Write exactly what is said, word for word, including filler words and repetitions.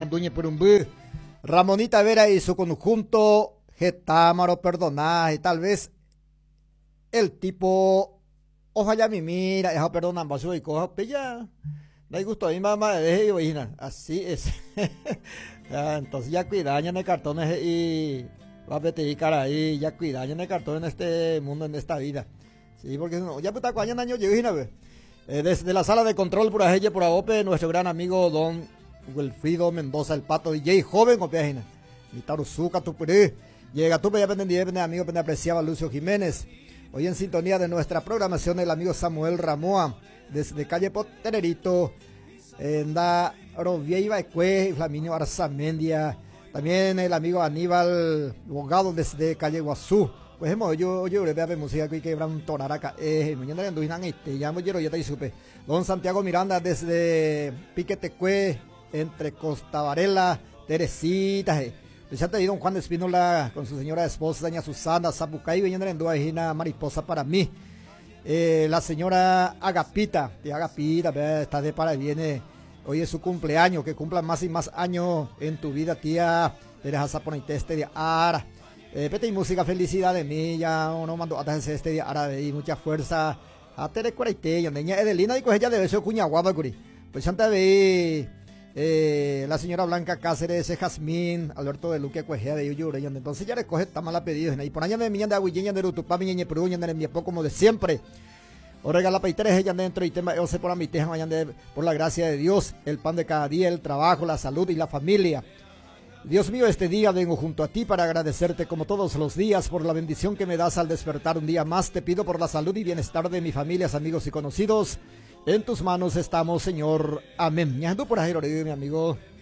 Ñanduñe Purumbú, Ramonita Vera y su conjunto Getámaro Perdonar, y tal vez el tipo ojalá mi mira, deja perdonar vaso y coja pella. No hay gusto a mi mamá de ello, así es. Ya, entonces ya cuidaña en el cartón y va a peticar ahí, ya cuidaña en el cartón en este mundo, en esta vida. Sí, porque no, ya puta cuaña año yo eh, desde la sala de control por Ajelle, por Aope, nuestro gran amigo don Wilfrido Mendoza, el pato D J joven, copiágina. Mi taruzuca, tu puré. Llega tu ya pendiente, amigo, pendiente apreciaba Lucio Jiménez. Hoy en sintonía de nuestra programación el amigo Samuel Ramoa, desde calle Potererito, en da Rovieiva Ecue, Flaminio Arzamendia, también el amigo Aníbal Bogado desde calle Guazú. Pues hemos yo yo le veo música que quebran tonaraca, eh, mañana en Duinan este, ya me quiero ya te supe. Don Santiago Miranda desde Piquetecue, entre Costa Varela, Teresita, eh. Ya te digo, don Juan de Espínola con su señora esposa, doña Susana, Zapucay, viendo en Duajina, mariposa para mí. Eh, la señora Agapita, tía Agapita, ¿verdad? Está de para viene, hoy es su cumpleaños, que cumpla más y más años en tu vida, tía. Eres a ponerte este día, ara. Eh, pete y música, felicidad de mí, ya uno mandó a hacer este día, ara, y mucha fuerza. A Tere Cuarete, ya niña Edelina, y coge ya de beso cuña guapa, curi. Pues antes de Eh, la señora Blanca Cáceres, Jazmín, Alberto de Luque, Cuejea de Yuyure, entonces ya recoge está mal pedido, y por allá me miñan de Agüilleña de Rutupá, miñeñe Perú, en mi poco como de siempre. O regala paiteres ella dentro y tema, yo sé por la mitad, por la gracia de Dios, el pan de cada día, el trabajo, la salud y la familia. Dios mío, este día vengo junto a ti para agradecerte como todos los días por la bendición que me das al despertar un día más. Te pido por la salud y bienestar de mis familias, amigos y conocidos. En tus manos estamos, Señor. Amén. Me ando por ahí, mi amigo.